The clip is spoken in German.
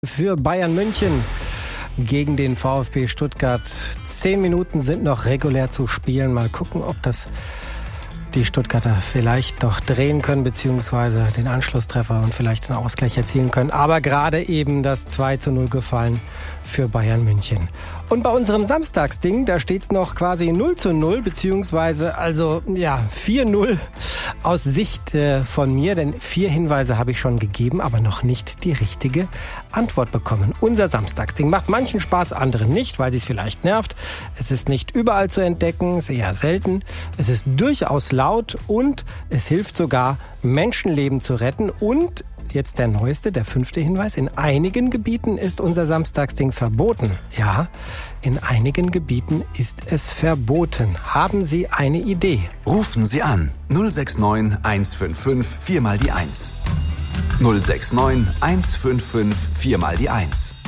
Für Bayern München gegen den VfB Stuttgart. 10 Minuten sind noch regulär zu spielen. Mal gucken, ob das die Stuttgarter vielleicht noch drehen können, beziehungsweise den Anschlusstreffer und vielleicht den Ausgleich erzielen können. Aber gerade eben das 2:0 gefallen für Bayern München. Und bei unserem Samstagsding, da steht's noch quasi 0:0, beziehungsweise 4:0 aus Sicht von mir, denn 4 Hinweise habe ich schon gegeben, aber noch nicht die richtige Antwort bekommen. Unser Samstagsding macht manchen Spaß, anderen nicht, weil es vielleicht nervt. Es ist nicht überall zu entdecken, es ist eher selten. Es ist durchaus laut und es hilft sogar, Menschenleben zu retten. Und jetzt der neueste, der 5. Hinweis. In einigen Gebieten ist unser Samstagsding verboten. Ja, in einigen Gebieten ist es verboten. Haben Sie eine Idee? Rufen Sie an 069 155 4 mal die 1. 069 155 4 mal die 1.